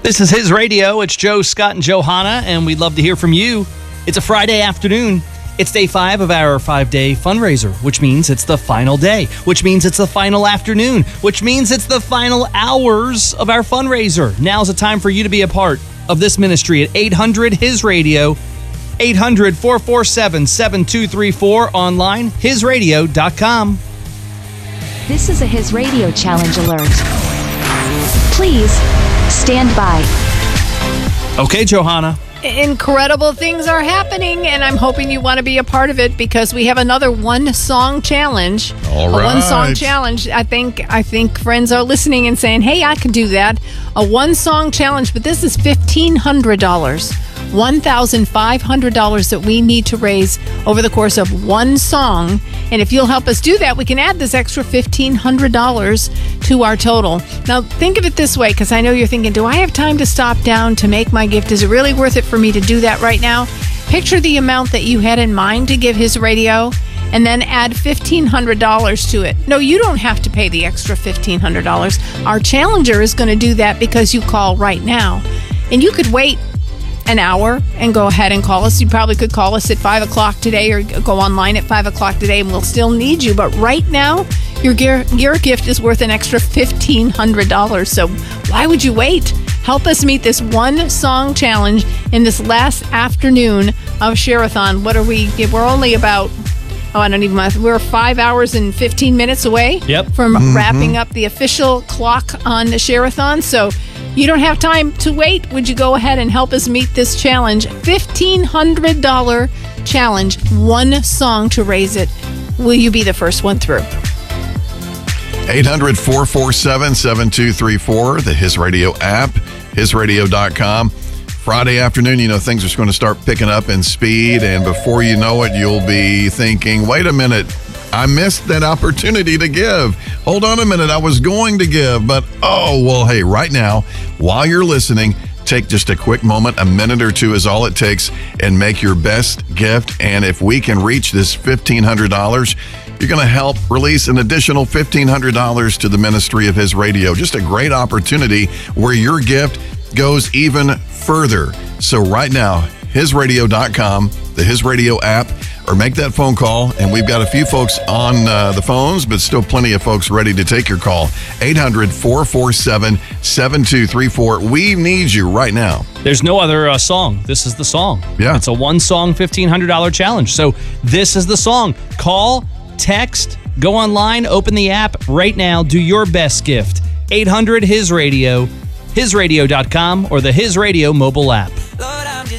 This is His Radio. It's Joe, Scott, and Johanna, and we'd love to hear from you. It's a Friday afternoon. It's day 5 of our 5-day fundraiser, which means it's the final day, which means it's the final afternoon, which means it's the final hours of our fundraiser. Now's the time for you to be a part of this ministry at 800-HIS-RADIO, 800-447-7234, online, hisradio.com. This is a His Radio Challenge alert. Please stand by. Okay, Johanna. Incredible things are happening, and I'm hoping you want to be a part of it because we have another one-song challenge. All right. A one-song challenge. I think friends are listening and saying, hey, I can do that. A one-song challenge, but this is $1,500. $1,500 that we need to raise over the course of one song. And if you'll help us do that, we can add this extra $1,500 to our total. Now, think of it this way, because I know you're thinking, do I have time to stop down to make my gift? Is it really worth it for me to do that right now? Picture the amount that you had in mind to give His Radio, and then add $1,500 to it. No, you don't have to pay the extra $1,500. Our challenger is going to do that because you call right now. And you could wait an hour and go ahead and call us. You probably could call us at 5 o'clock today or go online at 5 o'clock today and we'll still need you. But right now, your gift is worth an extra $1,500. So why would you wait? Help us meet this one song challenge in this last afternoon of Share-a-thon. What are we? We're only about, we're 5 hours and 15 minutes away from wrapping up the official clock on the Share-a-thon. So you don't have time to wait. Would you go ahead and help us meet this challenge? $1,500 challenge, one song to raise it. Will you be the first one through? 800-447-7234, the His Radio app, hisradio.com. Friday afternoon, things are going to start picking up in speed, and before you know it, you'll be thinking, wait a minute, I missed that opportunity to give. Hold on a minute, I was going to give, but hey, right now, while you're listening, take just a quick moment, a minute or two is all it takes, and make your best gift. And if we can reach this $1,500, you're going to help release an additional $1,500 to the ministry of His Radio. Just a great opportunity where your gift goes even further. So right now, hisradio.com, the His Radio app, or make that phone call. And we've got a few folks on the phones, but still plenty of folks ready to take your call. 800-447-7234. We need you right now. There's no other song. This is the song. Yeah. It's a one-song $1,500 challenge. So this is the song. Call, text, go online, open the app right now. Do your best gift. 800-HIS-RADIO, hisradio.com, or the His Radio mobile app.